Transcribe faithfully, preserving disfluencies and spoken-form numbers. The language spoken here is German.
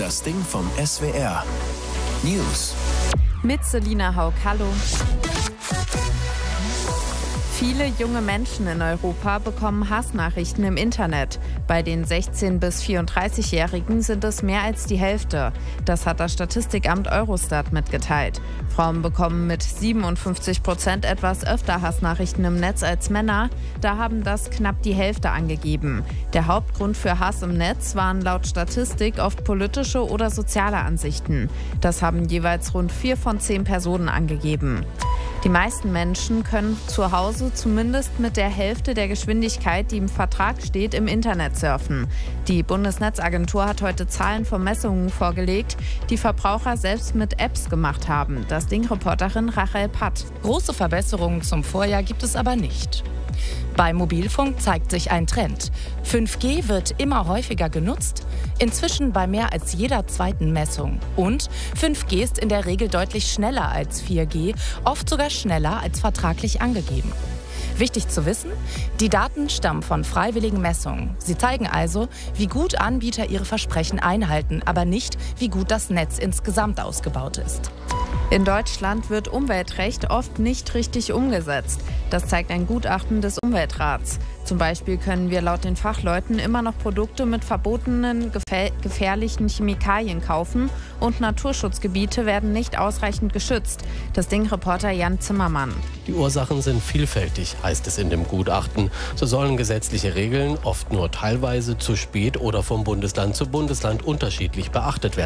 Das Ding vom S W R. News. Mit Selina Haug, hallo. Viele junge Menschen in Europa bekommen Hassnachrichten im Internet. Bei den sechzehn- bis vierunddreißigjährigen sind es mehr als die Hälfte. Das hat das Statistikamt Eurostat mitgeteilt. Frauen bekommen mit siebenundfünfzig Prozent etwas öfter Hassnachrichten im Netz als Männer. Da haben das knapp die Hälfte angegeben. Der Hauptgrund für Hass im Netz waren laut Statistik oft politische oder soziale Ansichten. Das haben jeweils rund vier von zehn Personen angegeben. Die meisten Menschen können zu Hause zumindest mit der Hälfte der Geschwindigkeit, die im Vertrag steht, im Internet surfen. Die Bundesnetzagentur hat heute Zahlen von Messungen vorgelegt, die Verbraucher selbst mit Apps gemacht haben. Das Ding-Reporterin Rachel Patt. Große Verbesserungen zum Vorjahr gibt es aber nicht. Beim Mobilfunk zeigt sich ein Trend. fünf G wird immer häufiger genutzt, inzwischen bei mehr als jeder zweiten Messung. Und fünf G ist in der Regel deutlich schneller als vier G, oft sogar schneller als vertraglich angegeben. Wichtig zu wissen, die Daten stammen von freiwilligen Messungen. Sie zeigen also, wie gut Anbieter ihre Versprechen einhalten, aber nicht, wie gut das Netz insgesamt ausgebaut ist. In Deutschland wird Umweltrecht oft nicht richtig umgesetzt. Das zeigt ein Gutachten des Umweltrats. Zum Beispiel können wir laut den Fachleuten immer noch Produkte mit verbotenen, gefähr- gefährlichen Chemikalien kaufen und Naturschutzgebiete werden nicht ausreichend geschützt. Das Ding-Reporter Jan Zimmermann. Die Ursachen sind vielfältig, heißt es in dem Gutachten. So sollen gesetzliche Regeln oft nur teilweise zu spät oder vom Bundesland zu Bundesland unterschiedlich beachtet werden.